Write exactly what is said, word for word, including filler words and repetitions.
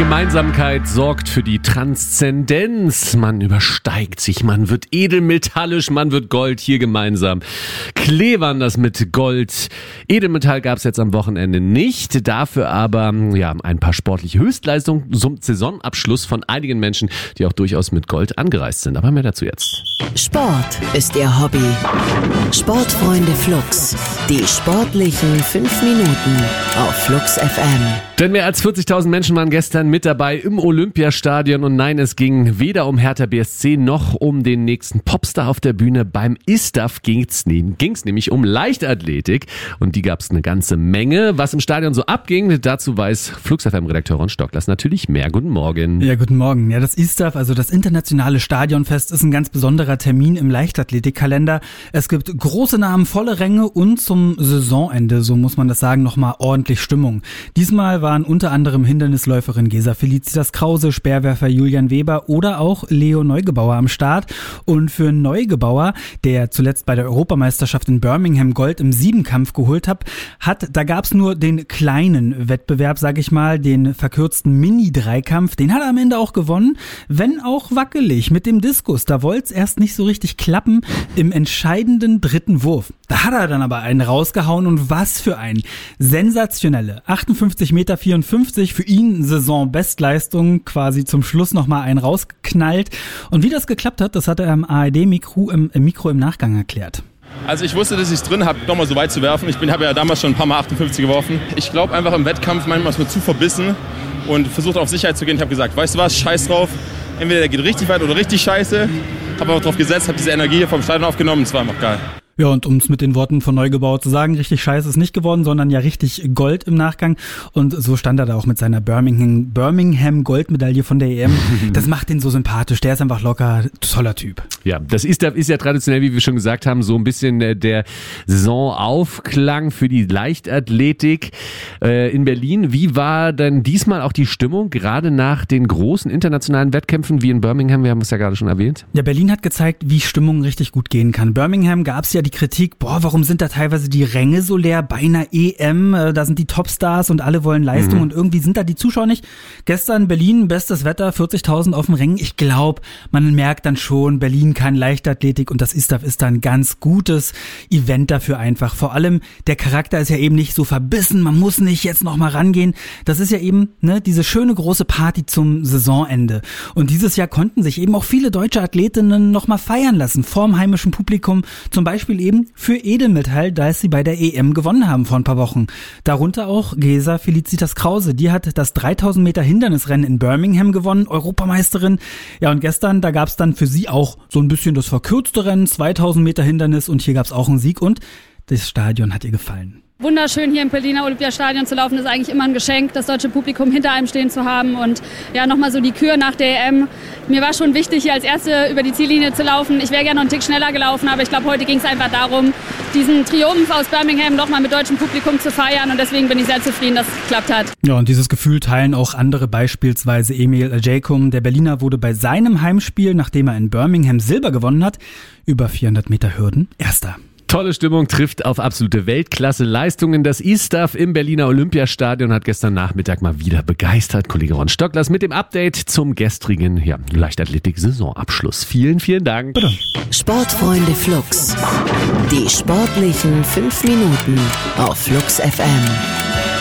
Gemeinsamkeit sorgt für die Transzendenz. Man übersteigt sich, man wird edelmetallisch, man wird Gold hier gemeinsam. Klevern das mit Gold. Edelmetall gab es jetzt am Wochenende nicht, dafür aber ja ein paar sportliche Höchstleistungen zum Saisonabschluss von einigen Menschen, die auch durchaus mit Gold angereist sind. Aber mehr dazu jetzt. Sport ist ihr Hobby. Sportfreunde Flux. Die sportlichen fünf Minuten auf Flux F M. Denn mehr als vierzigtausend Menschen waren gestern mit dabei im Olympiastadion und nein, es ging weder um Hertha B S C noch um den nächsten Popstar auf der Bühne. Beim ISTAF ging es nämlich um Leichtathletik und die gab es eine ganze Menge. Was im Stadion so abging, dazu weiß Flux F M-Redakteur Ron Stocklas natürlich mehr. Guten Morgen. Ja, guten Morgen. Ja, das ISTAF, also das internationale Stadionfest, ist ein ganz besonderer Termin im Leichtathletikkalender. Es gibt große Namen, volle Ränge und zum Saisonende, so muss man das sagen, nochmal ordentlich Stimmung. Diesmal waren unter anderem Hindernisläuferin Gesa Felicitas Krause, Speerwerfer Julian Weber oder auch Leo Neugebauer am Start. Und für Neugebauer, der zuletzt bei der Europameisterschaft in Birmingham Gold im Siebenkampf geholt hat, hat da gab's nur den kleinen Wettbewerb, sag ich mal, den verkürzten Mini-Dreikampf. Den hat er am Ende auch gewonnen, wenn auch wackelig mit dem Diskus. Da wollte es erst nicht so richtig klappen im entscheidenden dritten Wurf. Da hat er dann aber einen rausgehauen und was für ein sensationelle achtundfünfzig Meter vierundfünfzig, für ihn Saisonbestleistung, quasi zum Schluss nochmal einen rausgeknallt. Und wie das geklappt hat, das hat er am A R D-Mikro im, im Mikro im Nachgang erklärt. Also ich wusste, dass ich es drin habe, nochmal so weit zu werfen. Ich habe ja damals schon ein paar Mal achtundfünfzig geworfen. Ich glaube einfach im Wettkampf manchmal ist man zu verbissen und versucht auf Sicherheit zu gehen. Ich habe gesagt, weißt du was, scheiß drauf. Entweder der geht richtig weit oder richtig scheiße. Habe aber drauf gesetzt, habe diese Energie hier vom Stadion aufgenommen. Es war einfach geil. Ja, und um es mit den Worten von Neugebauer zu sagen, richtig scheiße ist nicht geworden, sondern ja richtig Gold im Nachgang. Und so stand er da auch mit seiner Birmingham, Birmingham Goldmedaille von der E M. Das macht ihn so sympathisch. Der ist einfach locker, toller Typ. Ja, das ist, ist ja traditionell, wie wir schon gesagt haben, so ein bisschen der Saisonaufklang für die Leichtathletik äh, in Berlin. Wie war denn diesmal auch die Stimmung, gerade nach den großen internationalen Wettkämpfen wie in Birmingham? Wir haben es ja gerade schon erwähnt. Ja, Berlin hat gezeigt, wie Stimmung richtig gut gehen kann. Birmingham gab es ja die Kritik, boah, warum sind da teilweise die Ränge so leer bei einer E M? Da sind die Topstars und alle wollen Leistung mhm. und irgendwie sind da die Zuschauer nicht. Gestern Berlin, bestes Wetter, vierzigtausend auf dem Ring. Ich glaube, man merkt dann schon, Berlin kann Leichtathletik und das ISTAF ist da ein ganz gutes Event dafür einfach. Vor allem, der Charakter ist ja eben nicht so verbissen, man muss nicht jetzt nochmal rangehen. Das ist ja eben ne, diese schöne große Party zum Saisonende. Und dieses Jahr konnten sich eben auch viele deutsche Athletinnen nochmal feiern lassen, vorm heimischen Publikum, zum Beispiel eben für Edelmetall, da sie bei der E M gewonnen haben vor ein paar Wochen. Darunter auch Gesa Felicitas Krause, die hat das dreitausend Meter Hindernisrennen in Birmingham gewonnen, Europameisterin. Ja, und gestern, da gab es dann für sie auch so ein bisschen das verkürzte Rennen, zweitausend Meter Hindernis und hier gab es auch einen Sieg und das Stadion hat ihr gefallen. Wunderschön hier im Berliner Olympiastadion zu laufen, ist eigentlich immer ein Geschenk, das deutsche Publikum hinter einem stehen zu haben und ja nochmal so die Kür nach der E M. Mir war schon wichtig, hier als Erste über die Ziellinie zu laufen. Ich wäre gerne noch einen Tick schneller gelaufen, aber ich glaube, heute ging es einfach darum, diesen Triumph aus Birmingham nochmal mit deutschem Publikum zu feiern und deswegen bin ich sehr zufrieden, dass es geklappt hat. Ja, und dieses Gefühl teilen auch andere, beispielsweise Emil Jacob. Der Berliner wurde bei seinem Heimspiel, nachdem er in Birmingham Silber gewonnen hat, über vierhundert Meter Hürden Erster. Tolle Stimmung trifft auf absolute Weltklasse-Leistungen. Das ISTAF im Berliner Olympiastadion hat gestern Nachmittag mal wieder begeistert. Kollege Ron Stocklas mit dem Update zum gestrigen ja, Leichtathletik-Saisonabschluss. Vielen, vielen Dank. Bitte. Sportfreunde Flux. Die sportlichen fünf Minuten auf Flux F M.